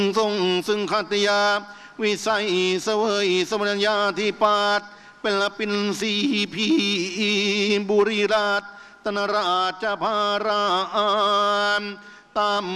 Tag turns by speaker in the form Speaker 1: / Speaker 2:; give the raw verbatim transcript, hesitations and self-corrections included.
Speaker 1: ทรงซึ่งขัตยาวิสัยเสวยสมัญญาธิปาตเป็นละปินสีพีบุรีราชตนราชพารามตาม